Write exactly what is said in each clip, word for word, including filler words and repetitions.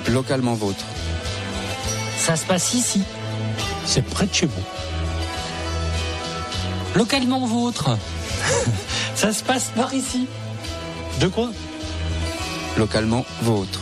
Localement vôtre. Ça se passe ici. C'est près de chez vous. Localement vôtre. Ça se passe par ici. De quoi ? Localement vôtre.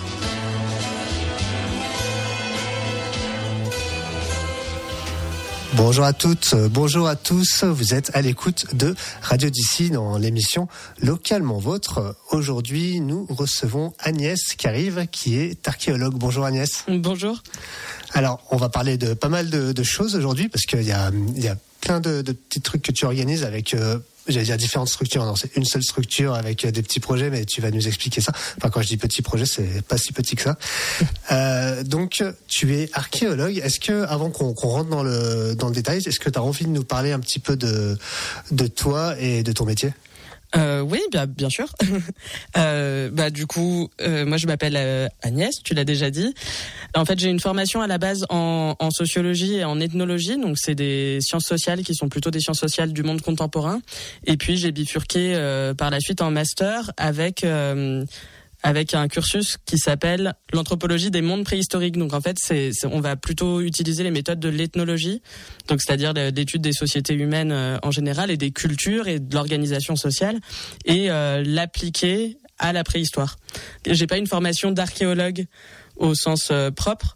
Bonjour à toutes, bonjour à tous, vous êtes à l'écoute de Radio d'ici dans l'émission Localement Vôtre. Aujourd'hui, nous recevons Agnès qui arrive, qui est archéologue. Bonjour Agnès. Bonjour. Alors, on va parler de pas mal de, de choses aujourd'hui parce qu'il y a, il y a plein de, de petits trucs que tu organises avec... Euh, J'allais dire différentes structures, non, c'est une seule structure avec des petits projets, mais tu vas nous expliquer ça. Enfin, quand je dis petits projets, c'est pas si petit que ça. Euh, donc, tu es archéologue. Est-ce que, avant qu'on, qu'on rentre dans le dans le détail, est-ce que tu as envie de nous parler un petit peu de de toi et de ton métier ? Euh, oui, bien, bien sûr. euh, bah du coup, euh, moi je m'appelle euh, Agnès, tu l'as déjà dit. En fait, j'ai une formation à la base en, en sociologie et en ethnologie, donc c'est des sciences sociales qui sont plutôt des sciences sociales du monde contemporain. Et puis j'ai bifurqué euh, par la suite en master avec euh, avec un cursus qui s'appelle l'anthropologie des mondes préhistoriques. Donc en fait, c'est, c'est on va plutôt utiliser les méthodes de l'ethnologie, donc c'est-à-dire l'étude des sociétés humaines euh, en général et des cultures et de l'organisation sociale, et euh, l'appliquer à la préhistoire. J'ai pas une formation d'archéologue au sens euh, propre.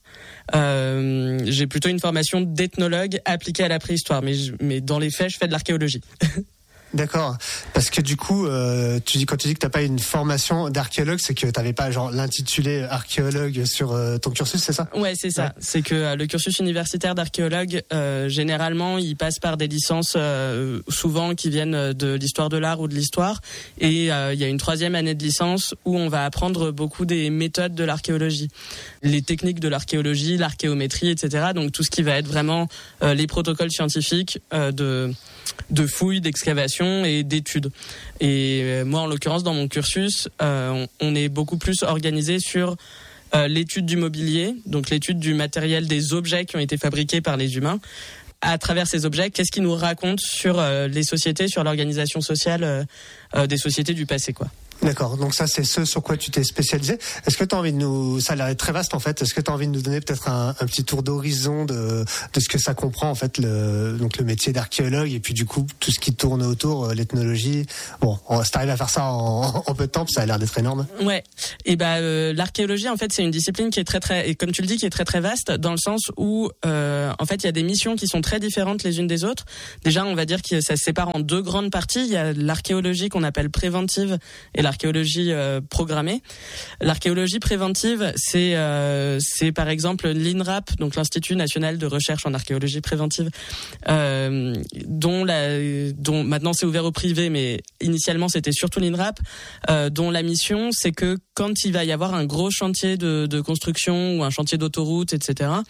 Euh, j'ai plutôt une formation d'ethnologue appliquée à la préhistoire, mais je, mais dans les faits, je fais de l'archéologie. D'accord, parce que du coup, euh, tu dis quand tu dis que t'as pas une formation d'archéologue, c'est que t'avais pas genre l'intitulé archéologue sur euh, ton cursus, c'est ça ? Ouais, c'est ça. Ouais. C'est que euh, le cursus universitaire d'archéologue, euh, généralement, il passe par des licences euh, souvent qui viennent de l'histoire de l'art ou de l'histoire, et euh, il y a une troisième année de licence où on va apprendre beaucoup des méthodes de l'archéologie, les techniques de l'archéologie, l'archéométrie, et cetera. Donc tout ce qui va être vraiment euh, les protocoles scientifiques euh, de de fouilles, d'excavation et d'études. Et moi, en l'occurrence, dans mon cursus, euh, on, on est beaucoup plus organisé sur euh, l'étude du mobilier, donc l'étude du matériel, des objets qui ont été fabriqués par les humains. À travers ces objets, qu'est-ce qu'ils nous racontent sur euh, les sociétés, sur l'organisation sociale euh, euh, des sociétés du passé, quoi. D'accord, donc ça c'est ce sur quoi tu t'es spécialisé. Est-ce que tu as envie de nous, ça a l'air très vaste en fait, est-ce que tu as envie de nous donner peut-être un, un petit tour d'horizon de, de ce que ça comprend en fait, le, donc le métier d'archéologue et puis du coup tout ce qui tourne autour, l'ethnologie. Bon, on va s'arriver à faire ça en, en peu de temps, ça a l'air d'être énorme. Ouais, et ben euh, l'archéologie en fait c'est une discipline qui est très très, et comme tu le dis, qui est très très vaste dans le sens où euh, en fait il y a des missions qui sont très différentes les unes des autres. Déjà on va dire que ça se sépare en deux grandes parties. Il y a l'archéologie qu'on appelle préventive et l'archéologie euh, programmée. L'archéologie préventive, c'est euh, c'est par exemple l'INRAP, donc l'Institut national de recherche en archéologie préventive, euh, dont la dont maintenant c'est ouvert au privé, mais initialement c'était surtout l'INRAP, euh, dont la mission c'est que quand il va y avoir un gros chantier de, de construction ou un chantier d'autoroute, et cetera,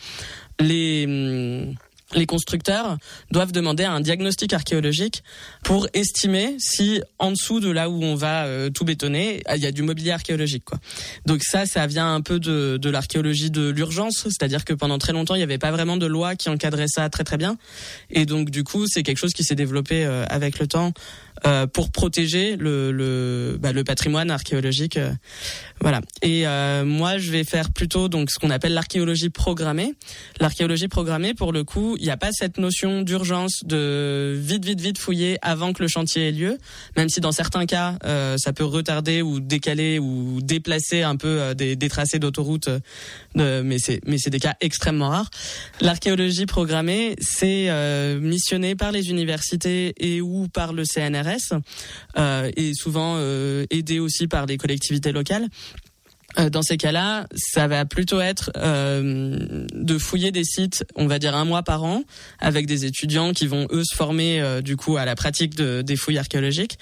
les hum, les constructeurs doivent demander un diagnostic archéologique pour estimer si en dessous de là où on va euh, tout bétonner, il y a du mobilier archéologique, quoi. Donc ça, ça vient un peu de, de l'archéologie de l'urgence, c'est-à-dire que pendant très longtemps, il n'y avait pas vraiment de loi qui encadrait ça très très bien. Et donc du coup, c'est quelque chose qui s'est développé euh, avec le temps euh, pour protéger le, le, bah, le patrimoine archéologique. Euh, voilà. Et euh, moi, je vais faire plutôt donc ce qu'on appelle l'archéologie programmée. L'archéologie programmée, pour le coup, il n'y a pas cette notion d'urgence, de vite, vite, vite fouiller avant que le chantier ait lieu, même si dans certains cas, euh, ça peut retarder ou décaler ou déplacer un peu euh, des, des tracés d'autoroute, euh, mais c'est mais c'est des cas extrêmement rares. L'archéologie programmée, c'est euh, missionné par les universités et ou par le C N R S, euh, et souvent euh, aidé aussi par les collectivités locales. Dans ces cas-là, ça va plutôt être euh, de fouiller des sites, on va dire un mois par an, avec des étudiants qui vont eux se former euh, du coup à la pratique de, des fouilles archéologiques.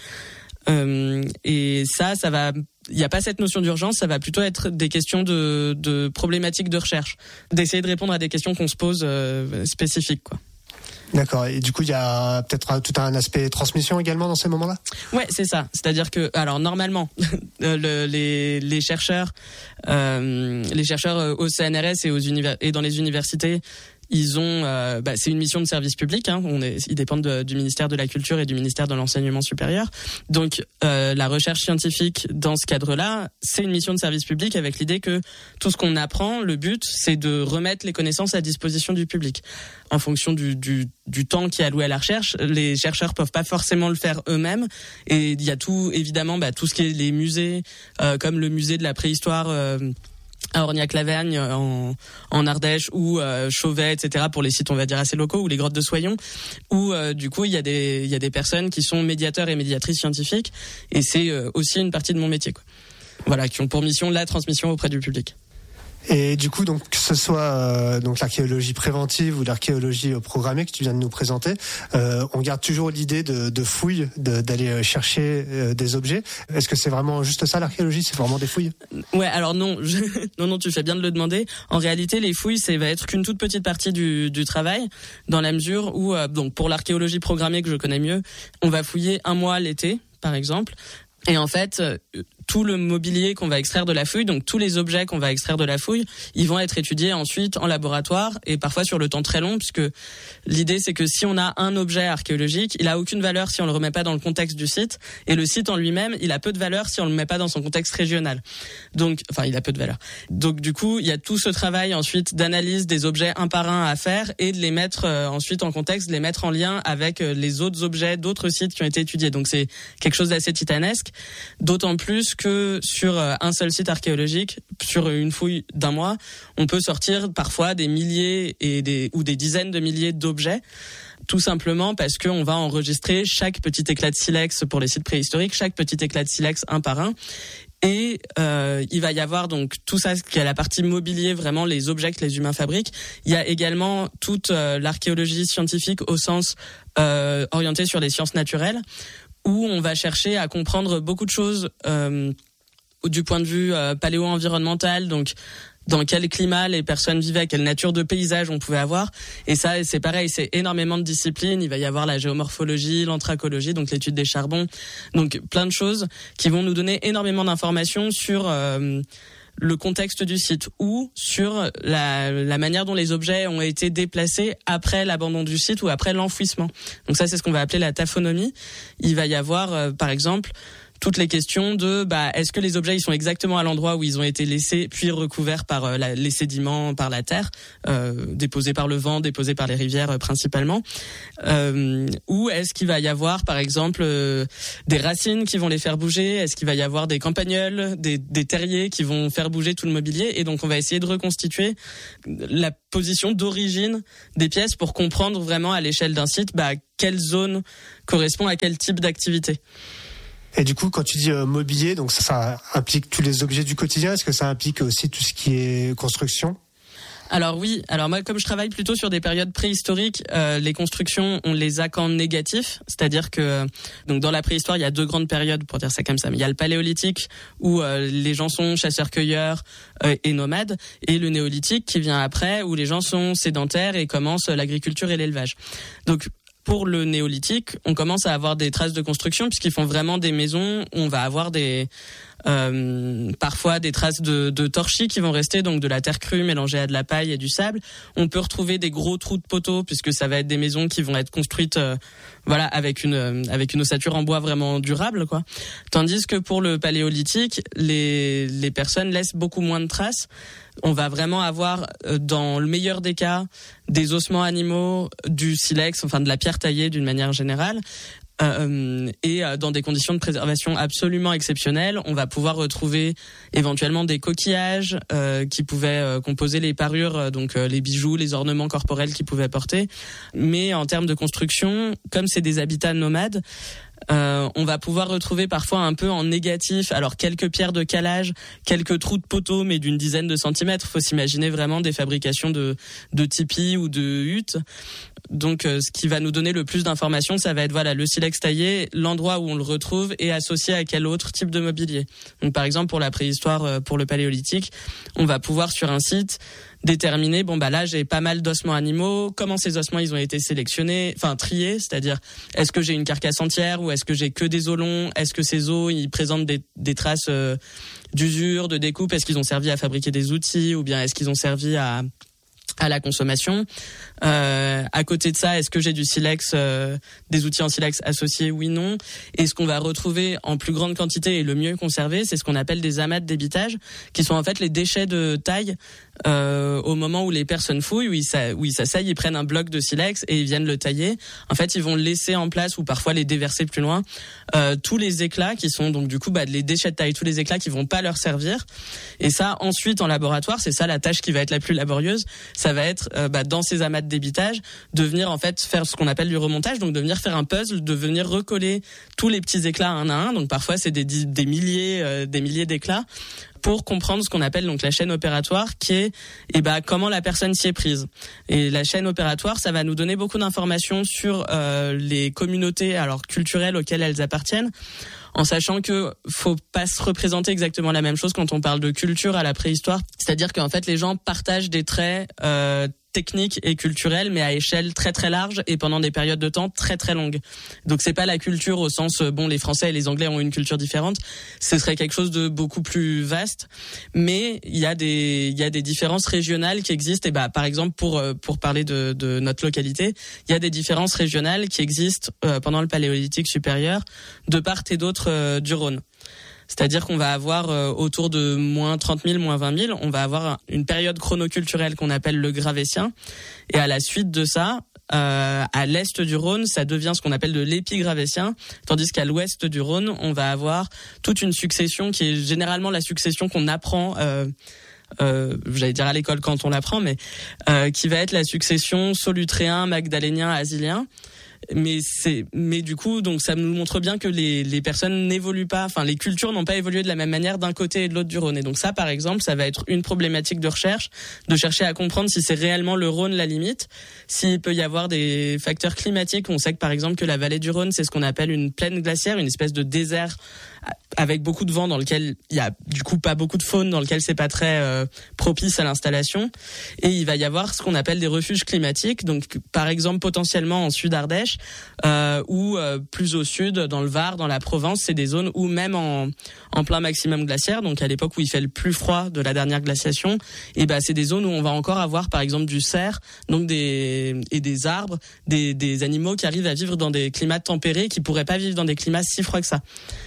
Euh, et ça, ça va. Il n'y a pas cette notion d'urgence, ça va plutôt être des questions de, de problématiques de recherche, d'essayer de répondre à des questions qu'on se pose euh, spécifiques, quoi. D'accord. Et du coup, il y a peut-être tout un aspect transmission également dans ces moments-là ? Ouais, c'est ça. C'est-à-dire que, alors normalement, le, les, les chercheurs, euh, les chercheurs au C N R S et, aux univers, et dans les universités, ils ont, euh, bah, c'est une mission de service public. Hein, on est, ils dépendent de, du ministère de la Culture et du ministère de l'Enseignement supérieur. Donc, euh, la recherche scientifique dans ce cadre-là, c'est une mission de service public avec l'idée que tout ce qu'on apprend, le but, c'est de remettre les connaissances à disposition du public. En fonction du, du, du temps qui est alloué à la recherche, les chercheurs peuvent pas forcément le faire eux-mêmes. Et il y a tout, évidemment, bah, tout ce qui est les musées, euh, comme le musée de la préhistoire. Euh, à Orniac-Lavergne en, en Ardèche ou euh, Chauvet, et cetera pour les sites on va dire assez locaux, ou les grottes de Soyon, où euh, du coup il y a des il y a des personnes qui sont médiateurs et médiatrices scientifiques, et c'est euh, aussi une partie de mon métier, quoi. Voilà, qui ont pour mission la transmission auprès du public. Et du coup, donc que ce soit euh, donc l'archéologie préventive ou l'archéologie programmée que tu viens de nous présenter, euh, on garde toujours l'idée de, de fouilles, de, d'aller chercher euh, des objets. Est-ce que c'est vraiment juste ça l'archéologie ? C'est vraiment des fouilles ? Ouais, alors non, je, non, non, tu fais bien de le demander. En réalité, les fouilles, ça va être qu'une toute petite partie du, du travail, dans la mesure où, euh, donc pour l'archéologie programmée que je connais mieux, on va fouiller un mois l'été, par exemple. Et en fait, euh, tout le mobilier qu'on va extraire de la fouille, donc tous les objets qu'on va extraire de la fouille, ils vont être étudiés ensuite en laboratoire et parfois sur le temps très long, puisque l'idée c'est que si on a un objet archéologique, il a aucune valeur si on le remet pas dans le contexte du site, et le site en lui-même, il a peu de valeur si on le met pas dans son contexte régional. Donc, enfin, il a peu de valeur. Donc du coup, il y a tout ce travail ensuite d'analyse des objets un par un à faire et de les mettre euh, ensuite en contexte, de les mettre en lien avec euh, les autres objets d'autres sites qui ont été étudiés. Donc c'est quelque chose d'assez titanesque, d'autant plus que sur un seul site archéologique, sur une fouille d'un mois, on peut sortir parfois des milliers et des, ou des dizaines de milliers d'objets, tout simplement parce qu'on va enregistrer chaque petit éclat de silex pour les sites préhistoriques, chaque petit éclat de silex un par un. Et euh, il va y avoir donc tout ça qui est la partie mobilier, vraiment les objets que les humains fabriquent. Il y a également toute euh, l'archéologie scientifique au sens euh, orienté sur les sciences naturelles, où on va chercher à comprendre beaucoup de choses euh, du point de vue euh, paléo-environnemental, donc dans quel climat les personnes vivaient, quelle nature de paysage on pouvait avoir. Et ça, c'est pareil, c'est énormément de disciplines. Il va y avoir la géomorphologie, l'anthracologie, donc l'étude des charbons, donc plein de choses qui vont nous donner énormément d'informations sur euh, le contexte du site ou sur la, la manière dont les objets ont été déplacés après l'abandon du site ou après l'enfouissement. Donc ça, c'est ce qu'on va appeler la taphonomie. Il va y avoir, euh, par exemple, toutes les questions de bah est-ce que les objets ils sont exactement à l'endroit où ils ont été laissés puis recouverts par euh, la, les sédiments, par la terre, euh, déposés par le vent, déposés par les rivières euh, principalement, euh, ou est-ce qu'il va y avoir par exemple euh, des racines qui vont les faire bouger, est-ce qu'il va y avoir des campagnols, des, des terriers qui vont faire bouger tout le mobilier, et donc on va essayer de reconstituer la position d'origine des pièces pour comprendre vraiment à l'échelle d'un site bah quelle zone correspond à quel type d'activité. Et du coup, quand tu dis euh, mobilier, donc ça, ça implique tous les objets du quotidien. Est-ce que ça implique aussi tout ce qui est construction ? Alors oui, alors moi comme je travaille plutôt sur des périodes préhistoriques, euh, les constructions on les a qu'en négatif, c'est-à-dire que donc dans la préhistoire il y a deux grandes périodes pour dire ça comme ça, mais il y a le paléolithique où euh, les gens sont chasseurs-cueilleurs euh, et nomades, et le néolithique qui vient après où les gens sont sédentaires et commencent l'agriculture et l'élevage. Donc pour le néolithique, on commence à avoir des traces de construction puisqu'ils font vraiment des maisons. On va avoir des euh, parfois des traces de, de torchis qui vont rester, donc de la terre crue mélangée à de la paille et du sable. On peut retrouver des gros trous de poteaux puisque ça va être des maisons qui vont être construites, euh, voilà, avec une euh, avec une ossature en bois vraiment durable, quoi. Tandis que pour le paléolithique, les les personnes laissent beaucoup moins de traces. On va vraiment avoir, dans le meilleur des cas, des ossements animaux, du silex, enfin de la pierre taillée d'une manière générale. Euh, et dans des conditions de préservation absolument exceptionnelles, on va pouvoir retrouver éventuellement des coquillages euh, qui pouvaient euh, composer les parures, donc euh, les bijoux, les ornements corporels qu'ils pouvaient porter. Mais en termes de construction, comme c'est des habitats nomades, Euh, on va pouvoir retrouver parfois un peu en négatif, alors quelques pierres de calage, quelques trous de poteaux, mais d'une dizaine de centimètres. Faut s'imaginer vraiment des fabrications de, de tipis ou de huttes. Donc, euh, ce qui va nous donner le plus d'informations, ça va être voilà le silex taillé, l'endroit où on le retrouve et associé à quel autre type de mobilier. Donc, par exemple, pour la préhistoire, euh, pour le paléolithique, on va pouvoir sur un site déterminer, bon bah là j'ai pas mal d'ossements animaux, comment ces ossements ils ont été sélectionnés, enfin triés, c'est-à-dire est-ce que j'ai une carcasse entière ou est-ce que j'ai que des os longs, est-ce que ces os ils présentent des, des traces euh, d'usure, de découpe, est-ce qu'ils ont servi à fabriquer des outils ou bien est-ce qu'ils ont servi à à la consommation. Euh, à côté de ça, est-ce que j'ai du silex, euh, des outils en silex associés? Oui, non. Et ce qu'on va retrouver en plus grande quantité et le mieux conservé, c'est ce qu'on appelle des amas de débitage, qui sont en fait les déchets de taille euh, au moment où les personnes fouillent, où ils, s'a, où ils s'asseyent, ils prennent un bloc de silex et ils viennent le tailler. En fait, ils vont le laisser en place ou parfois les déverser plus loin. Euh, tous les éclats qui sont donc du coup bah, les déchets de taille, tous les éclats qui vont pas leur servir. Et ça, ensuite en laboratoire, c'est ça la tâche qui va être la plus laborieuse. Ça va être euh, bah, dans ces amas de débitage de venir en fait faire ce qu'on appelle du remontage, donc de venir faire un puzzle, de venir recoller tous les petits éclats un à un. Donc parfois c'est des, des milliers, euh, des milliers d'éclats pour comprendre ce qu'on appelle donc la chaîne opératoire, qui est eh ben comment la personne s'y est prise. Et la chaîne opératoire, ça va nous donner beaucoup d'informations sur euh, les communautés alors culturelles auxquelles elles appartiennent, en sachant que faut pas se représenter exactement la même chose quand on parle de culture à la préhistoire. C'est-à-dire qu'en fait les gens partagent des traits euh, techniques et culturels, mais à échelle très très large et pendant des périodes de temps très très longues. Donc c'est pas la culture au sens bon les Français et les Anglais ont une culture différente. Ce serait quelque chose de beaucoup plus vaste, mais il y a des il y a des différences régionales qui existent. Et bah par exemple pour pour parler de de notre localité, il y a des différences régionales qui existent euh, pendant le Paléolithique supérieur de part et d'autre euh, du Rhône. C'est-à-dire qu'on va avoir euh, autour de moins trente mille, moins vingt mille, on va avoir une période chronoculturelle qu'on appelle le Gravétien. Et à la suite de ça, euh, à l'est du Rhône, ça devient ce qu'on appelle de l'épigravétien. Tandis qu'à l'ouest du Rhône, on va avoir toute une succession qui est généralement la succession qu'on apprend... Euh, Euh, j'allais dire à l'école quand on l'apprend, mais euh, qui va être la succession solutréen, magdalénien, asilien. Mais c'est, mais du coup, donc ça nous montre bien que les les personnes n'évoluent pas, enfin les cultures n'ont pas évolué de la même manière d'un côté et de l'autre du Rhône. Et donc ça, par exemple, ça va être une problématique de recherche, de chercher à comprendre si c'est réellement le Rhône la limite, s'il peut y avoir des facteurs climatiques. On sait que par exemple que la vallée du Rhône, c'est ce qu'on appelle une plaine glaciaire, une espèce de désert avec beaucoup de vent dans lequel il y a du coup pas beaucoup de faune, dans lequel c'est pas très euh, propice à l'installation. Et il va y avoir ce qu'on appelle des refuges climatiques, donc par exemple potentiellement en Sud-Ardèche euh, ou euh, plus au sud dans le Var, dans la Provence, c'est des zones où même en en plein maximum glaciaire, donc à l'époque où il fait le plus froid de la dernière glaciation, et ben c'est des zones où on va encore avoir par exemple du cerf, donc des et des arbres, des des animaux qui arrivent à vivre dans des climats tempérés qui pourraient pas vivre dans des climats si froids que ça.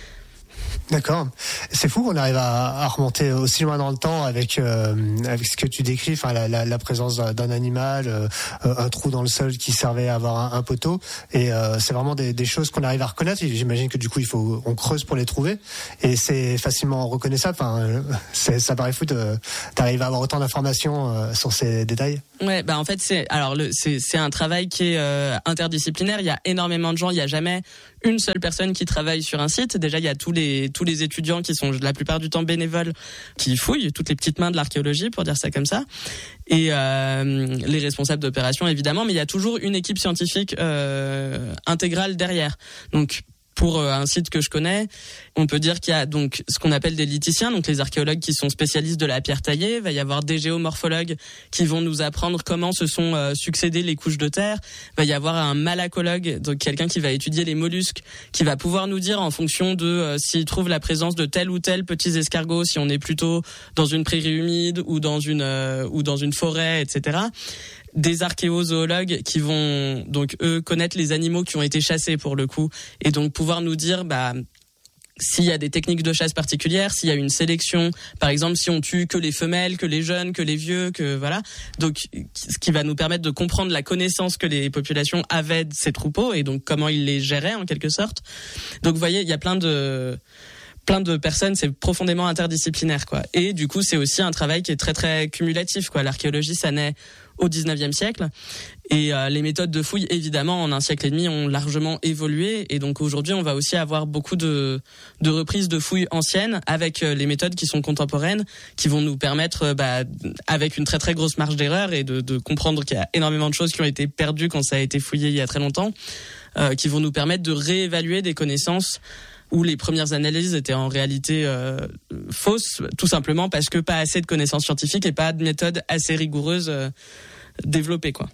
D'accord, c'est fou qu'on arrive à, à remonter aussi loin dans le temps avec euh, avec ce que tu décris, enfin la, la, la présence d'un, d'un animal, euh, un trou dans le sol qui servait à avoir un, un poteau, et euh, c'est vraiment des, des choses qu'on arrive à reconnaître. Et j'imagine que du coup il faut on creuse pour les trouver, et c'est facilement reconnaissable. Enfin, c'est, ça paraît fou de d'arriver à avoir autant d'informations euh, sur ces détails. Ouais, bah en fait c'est alors le c'est c'est un travail qui est euh, interdisciplinaire. Il y a énormément de gens. Il y a jamais une seule personne qui travaille sur un site. Déjà il y a tous les tous les étudiants qui sont la plupart du temps bénévoles, qui fouillent, toutes les petites mains de l'archéologie pour dire ça comme ça, et euh, les responsables d'opération évidemment. Mais il y a toujours une équipe scientifique euh, intégrale derrière. Donc pour un site que je connais, on peut dire qu'il y a donc ce qu'on appelle des lithiciens, donc les archéologues qui sont spécialistes de la pierre taillée. Il va y avoir des géomorphologues qui vont nous apprendre comment se sont euh, succédées les couches de terre. Il va y avoir un malacologue, donc quelqu'un qui va étudier les mollusques, qui va pouvoir nous dire en fonction de euh, s'il trouve la présence de tel ou tel petits escargots, si on est plutôt dans une prairie humide ou dans une euh, ou dans une forêt, et cetera. Des archéozoologues qui vont donc eux connaître les animaux qui ont été chassés pour le coup, et donc pouvoir nous dire bah s'il y a des techniques de chasse particulières, s'il y a une sélection, par exemple si on tue que les femelles, que les jeunes, que les vieux, que voilà, donc ce qui va nous permettre de comprendre la connaissance que les populations avaient de ces troupeaux et donc comment ils les géraient en quelque sorte. Donc vous voyez, il y a plein de plein de personnes, c'est profondément interdisciplinaire quoi. Et du coup, c'est aussi un travail qui est très très cumulatif quoi. L'archéologie, ça naît au dix-neuvième siècle, et euh, les méthodes de fouille évidemment en un siècle et demi ont largement évolué, et donc aujourd'hui on va aussi avoir beaucoup de de reprises de fouilles anciennes avec euh, les méthodes qui sont contemporaines, qui vont nous permettre euh, bah, avec une très très grosse marge d'erreur et de, de comprendre qu'il y a énormément de choses qui ont été perdues quand ça a été fouillé il y a très longtemps, euh, qui vont nous permettre de réévaluer des connaissances où les premières analyses étaient en réalité euh, fausses, tout simplement parce que pas assez de connaissances scientifiques et pas de méthodes assez rigoureuses euh, développées, quoi.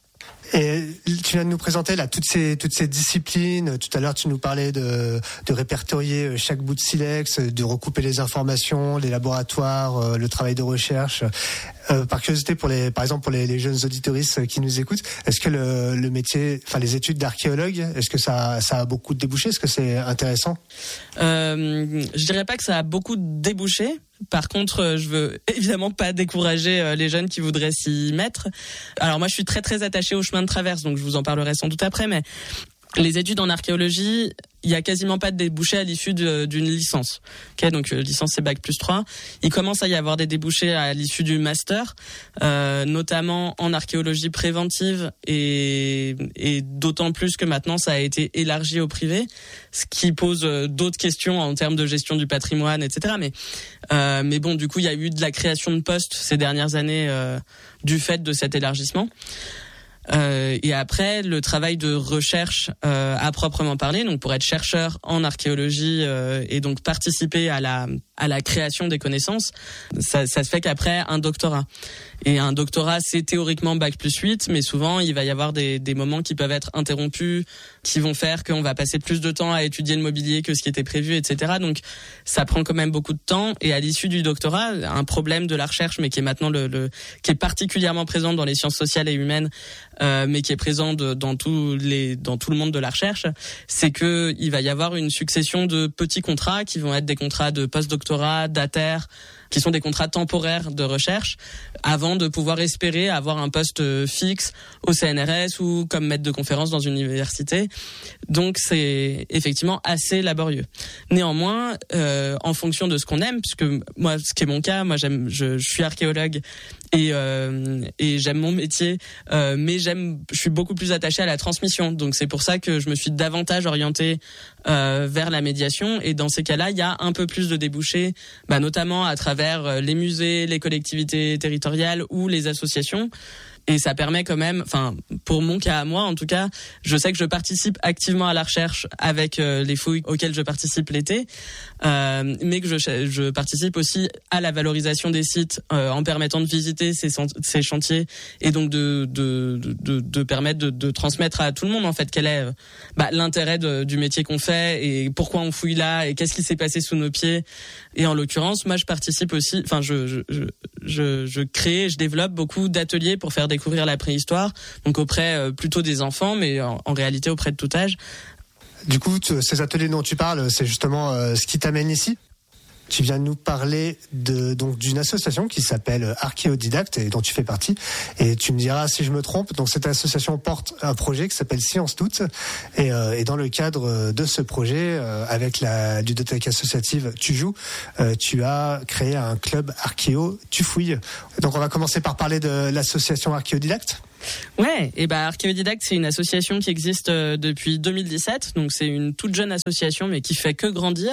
Et tu viens de nous présenter là toutes ces toutes ces disciplines. Tout à l'heure, tu nous parlais de de répertorier chaque bout de silex, de recouper les informations, les laboratoires, le travail de recherche. Euh, par curiosité, pour les, par exemple pour les, les jeunes auditoristes qui nous écoutent, est-ce que le, le métier, enfin les études d'archéologue, est-ce que ça, ça a beaucoup de débouchés? Est-ce que c'est intéressant? euh, Je dirais pas que ça a beaucoup de débouchés. Par contre, je veux évidemment pas décourager les jeunes qui voudraient s'y mettre. Alors moi, je suis très très attachée au chemin de traverse, donc je vous en parlerai sans doute après, mais les études en archéologie, il y a quasiment pas de débouchés à l'issue de, d'une licence. Okay, donc euh, licence c'est bac plus trois. Il commence à y avoir des débouchés à l'issue du master, euh, notamment en archéologie préventive et, et d'autant plus que maintenant ça a été élargi au privé, ce qui pose euh, d'autres questions en termes de gestion du patrimoine, et cetera. Mais euh, mais bon, du coup il y a eu de la création de postes ces dernières années euh, du fait de cet élargissement. Euh, et après, le travail de recherche euh, à proprement parler, donc pour être chercheur en archéologie euh, et donc participer à la à la création des connaissances, ça, ça se fait qu'après un doctorat. Et un doctorat, c'est théoriquement bac plus huit, mais souvent il va y avoir des, des moments qui peuvent être interrompus, qui vont faire qu'on va passer plus de temps à étudier le mobilier que ce qui était prévu, et cetera. Donc ça prend quand même beaucoup de temps. Et à l'issue du doctorat, un problème de la recherche, mais qui est maintenant le, le qui est particulièrement présent dans les sciences sociales et humaines, euh, mais qui est présent de, dans tous les dans tout le monde de la recherche, c'est que il va y avoir une succession de petits contrats qui vont être des contrats de post-doctorat, d'A-T-E R, qui sont des contrats temporaires de recherche, avant de pouvoir espérer avoir un poste fixe au C N R S ou comme maître de conférence dans une université. Donc c'est effectivement assez laborieux. Néanmoins, euh, en fonction de ce qu'on aime, puisque moi, ce qui est mon cas, moi j'aime, je, je suis archéologue et euh, et j'aime mon métier, euh, mais j'aime, je suis beaucoup plus attachée à la transmission. Donc c'est pour ça que je me suis davantage orientée euh, vers la médiation. Et dans ces cas-là, il y a un peu plus de débouchés, bah, notamment à travers les musées, les collectivités territoriales ou les associations. Et ça permet quand même, enfin, pour mon cas à moi en tout cas, je sais que je participe activement à la recherche avec euh, les fouilles auxquelles je participe l'été, euh, mais que je, je participe aussi à la valorisation des sites euh, en permettant de visiter ces, ces chantiers et donc de, de, de, de permettre de, de transmettre à tout le monde en fait quel est euh, bah, l'intérêt de, du métier qu'on fait et pourquoi on fouille là et qu'est-ce qui s'est passé sous nos pieds. Et en l'occurrence, moi je participe aussi, enfin je, je, je, je, je crée, je développe beaucoup d'ateliers pour faire découvrir la préhistoire, donc auprès euh, plutôt des enfants, mais en, en réalité auprès de tout âge. Du coup, tu, ces ateliers dont tu parles, c'est justement euh, ce qui t'amène ici. Tu viens de nous parler de, donc, d'une association qui s'appelle Archéodidacte et dont tu fais partie. Et tu me diras si je me trompe. Donc, cette association porte un projet qui s'appelle Science Toutes. Et, euh, et dans le cadre de ce projet, euh, avec la ludothèque associative Tu joues, euh, tu as créé un club archéo Tu fouilles. Donc, on va commencer par parler de l'association Archéodidacte. Ouais, et bah Archéodidacte, c'est une association qui existe euh, depuis deux mille dix-sept, donc c'est une toute jeune association mais qui fait que grandir.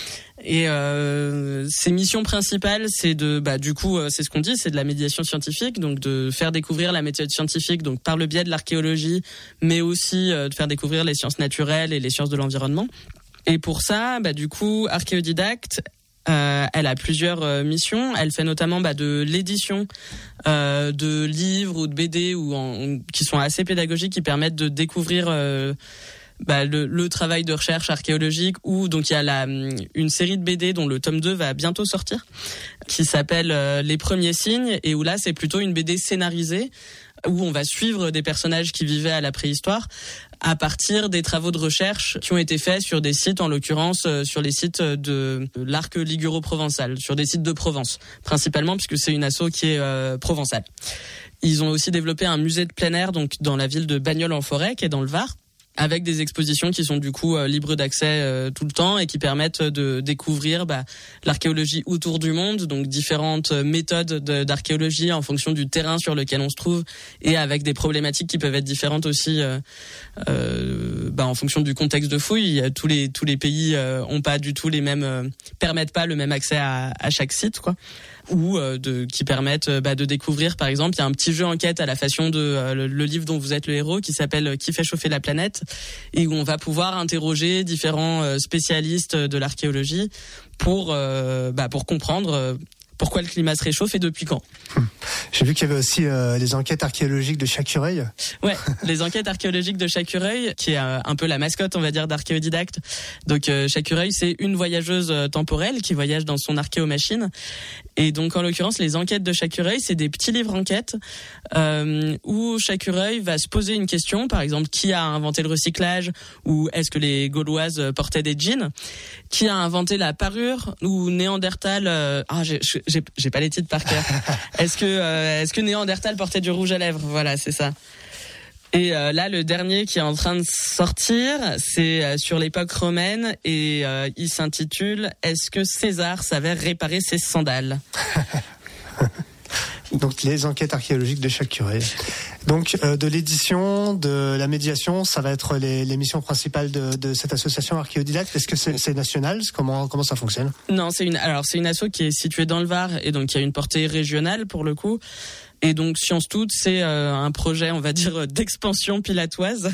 Et euh, ses missions principales, c'est de, bah du coup, euh, c'est ce qu'on dit, c'est de la médiation scientifique, donc de faire découvrir la méthode scientifique, donc par le biais de l'archéologie, mais aussi euh, de faire découvrir les sciences naturelles et les sciences de l'environnement. Et pour ça, bah du coup, Archéodidacte, Euh, elle a plusieurs euh, missions. Elle fait notamment bah, de l'édition euh, de livres ou de B D ou en, qui sont assez pédagogiques, qui permettent de découvrir euh, bah, le, le travail de recherche archéologique. Ou donc il y a la, une série de B D dont le tome deux va bientôt sortir, qui s'appelle euh, Les Premiers Signes, et où là c'est plutôt une B D scénarisée où on va suivre des personnages qui vivaient à la préhistoire à partir des travaux de recherche qui ont été faits sur des sites, en l'occurrence euh, sur les sites de l'arc liguro-provençal, sur des sites de Provence, principalement puisque c'est une asso qui est euh, provençale. Ils ont aussi développé un musée de plein air donc dans la ville de Bagnols-en-Forêt, qui est dans le Var, avec des expositions qui sont du coup euh, libres d'accès euh, tout le temps et qui permettent de découvrir bah, l'archéologie autour du monde, donc différentes méthodes de, d'archéologie en fonction du terrain sur lequel on se trouve et avec des problématiques qui peuvent être différentes aussi euh, euh, bah, en fonction du contexte de fouille. Tous les tous les pays euh, ont pas du tout les mêmes euh, permettent pas le même accès à, à chaque site, quoi. Ou euh, de qui permettent euh, bah, de découvrir, par exemple, il y a un petit jeu enquête à la façon de euh, le, le livre dont vous êtes le héros qui s'appelle Qui fait chauffer la planète, et où on va pouvoir interroger différents euh, spécialistes de l'archéologie pour euh, bah, pour comprendre euh, pourquoi le climat se réchauffe et depuis quand. Je J'ai vu qu'il y avait aussi euh, les enquêtes archéologiques de Chacureil. Ouais, les enquêtes archéologiques de Chacureil, qui est euh, un peu la mascotte, on va dire, d'Archéodidacte. Donc euh, Chacureil, c'est une voyageuse euh, temporelle qui voyage dans son archéomachine. Et donc en l'occurrence, les enquêtes de Chacureil, c'est des petits livres enquêtes euh, où Chacureil va se poser une question, par exemple, qui a inventé le recyclage, ou est-ce que les Gauloises portaient des jeans, qui a inventé la parure, ou Néandertal. Euh, ah, j'ai, j'ai, j'ai pas les titres par cœur. Est-ce que euh, est-ce que Néandertal portait du rouge à lèvres? Voilà, c'est ça. Et euh, là, le dernier qui est en train de sortir, c'est euh, sur l'époque romaine et euh, il s'intitule « Est-ce que César savait réparer ses sandales ?» Donc les enquêtes archéologiques de Chacureil. Donc euh, de l'édition, de la médiation, ça va être les, les missions principales de, de cette association Archéodidacte. Est-ce que c'est, c'est national? Comment comment ça fonctionne? Non, c'est une alors c'est une asso qui est située dans le Var et donc qui a une portée régionale pour le coup. Et donc Sciences Toutes, c'est euh, un projet, on va dire, d'expansion pilatoise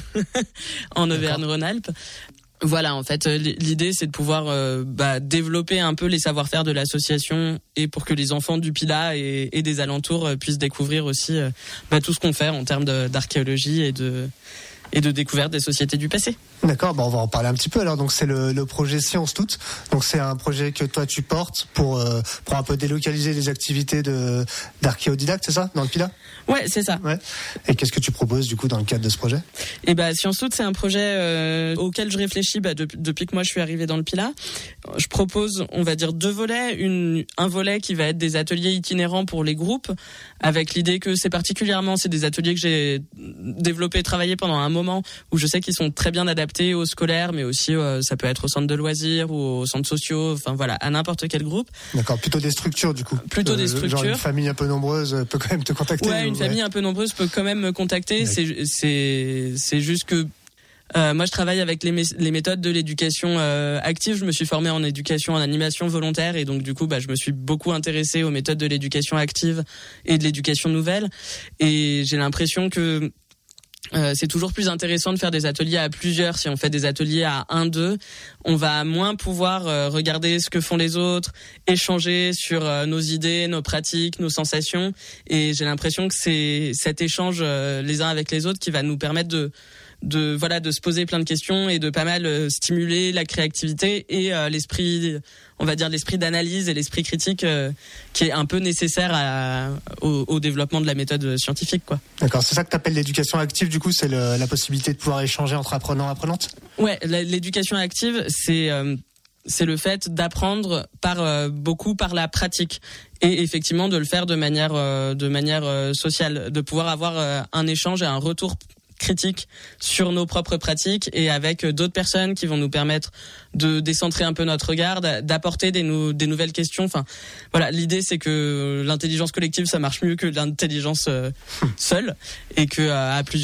en Auvergne-Rhône-Alpes. Voilà, en fait, l'idée, c'est de pouvoir euh, bah, développer un peu les savoir-faire de l'association et pour que les enfants du Pilat et, et des alentours euh, puissent découvrir aussi euh, bah, tout ce qu'on fait en termes de, d'archéologie et de et de découverte des sociétés du passé. D'accord, bon, on va en parler un petit peu alors. Donc c'est le, le projet Sciences Toutes. Donc c'est un projet que toi tu portes pour euh, pour un peu délocaliser les activités de d'archéodidacte, c'est ça, dans le Pilat? Ouais, c'est ça. Ouais. Et qu'est-ce que tu proposes du coup dans le cadre de ce projet? Et bah Sciences Toutes, c'est un projet euh, auquel je réfléchis bah, depuis, depuis que moi je suis arrivée dans le Pilat. Je propose, on va dire, deux volets. Une, un volet qui va être des ateliers itinérants pour les groupes, avec l'idée que c'est particulièrement, c'est des ateliers que j'ai développés et travaillés pendant un moment où je sais qu'ils sont très bien adaptés aux scolaires, mais aussi euh, ça peut être au centre de loisirs ou aux centres sociaux, enfin voilà, à n'importe quel groupe. D'accord, plutôt des structures du coup. Plutôt euh, des structures. Genre une famille un peu nombreuse peut quand même te contacter. Ouais, une ou... famille ouais. un peu nombreuse peut quand même me contacter. Ouais. C'est c'est c'est juste que Euh, moi, je travaille avec les, mé- les méthodes de l'éducation euh, active. Je me suis formée en éducation, en animation volontaire, et donc du coup, bah, je me suis beaucoup intéressée aux méthodes de l'éducation active et de l'éducation nouvelle. Et j'ai l'impression que euh, c'est toujours plus intéressant de faire des ateliers à plusieurs. Si on fait des ateliers à un, deux, on va moins pouvoir euh, regarder ce que font les autres, échanger sur euh, nos idées, nos pratiques, nos sensations. Et j'ai l'impression que c'est cet échange euh, les uns avec les autres qui va nous permettre de de voilà de se poser plein de questions et de pas mal euh, stimuler la créativité et euh, l'esprit, on va dire l'esprit d'analyse et l'esprit critique euh, qui est un peu nécessaire à, au, au développement de la méthode scientifique, quoi. D'accord, c'est ça que tu appelles l'éducation active, du coup, c'est le, la possibilité de pouvoir échanger entre apprenants et apprenantes? Ouais, la, l'éducation active, c'est euh, c'est le fait d'apprendre par euh, beaucoup par la pratique et effectivement de le faire de manière euh, de manière euh, sociale, de pouvoir avoir euh, un échange et un retour critique sur nos propres pratiques et avec d'autres personnes qui vont nous permettre de décentrer un peu notre regard, d'apporter des, nou- des nouvelles questions. Enfin, voilà, l'idée c'est que l'intelligence collective ça marche mieux que l'intelligence euh, seule et que à plusieurs